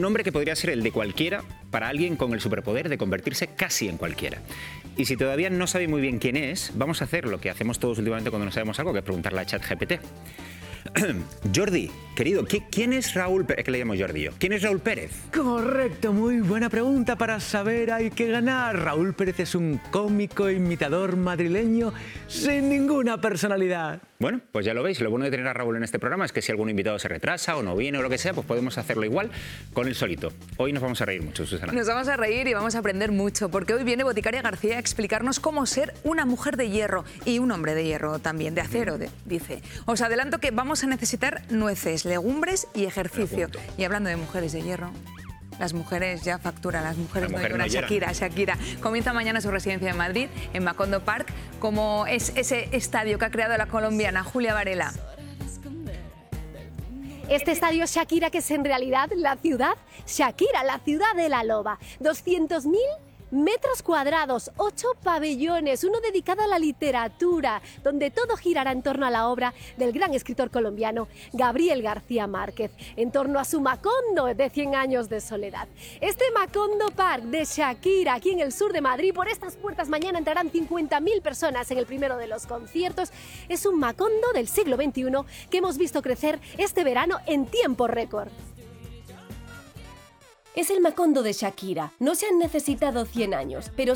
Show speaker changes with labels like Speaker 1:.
Speaker 1: nombre que podría ser el de cualquiera para alguien con el superpoder de convertirse casi en cualquiera. Y si todavía no sabéis muy bien quién es, vamos a hacer lo que hacemos todos últimamente cuando no sabemos algo, que es preguntarle a ChatGPT. Jordi, querido, ¿quién es Raúl Pérez? Es que le llamo Jordi yo. ¿Quién es Raúl Pérez?
Speaker 2: Correcto, muy buena pregunta. Para saber hay que ganar. Raúl Pérez es un cómico imitador madrileño sin ninguna personalidad.
Speaker 1: Bueno, pues ya lo veis, lo bueno de tener a Raúl en este programa es que si algún invitado se retrasa o no viene o lo que sea, pues podemos hacerlo igual con él solito. Hoy nos vamos a reír mucho, Susana.
Speaker 3: Nos vamos a reír y vamos a aprender mucho, porque hoy viene Boticaria García a explicarnos cómo ser una mujer de hierro y un hombre de hierro también, de acero, dice. Os adelanto que vamos a necesitar nueces, legumbres y ejercicio. Y hablando de mujeres de hierro... Las mujeres ya facturan, las mujeres no lloran. Shakira comienza mañana su residencia en Madrid, en Macondo Park, como es ese estadio que ha creado la colombiana Julia Varela.
Speaker 4: Este estadio Shakira, que es en realidad la ciudad Shakira, la ciudad de la loba. 200.000 metros cuadrados, 8 pabellones, uno dedicado a la literatura, donde todo girará en torno a la obra del gran escritor colombiano Gabriel García Márquez, en torno a su Macondo de 100 años de soledad. Este Macondo Park de Shakira, aquí en el sur de Madrid, por estas puertas mañana entrarán 50.000 personas en el primero de los conciertos. Es un Macondo del siglo XXI que hemos visto crecer este verano en tiempo récord. Es el Macondo de Shakira. No se han necesitado 100 años, pero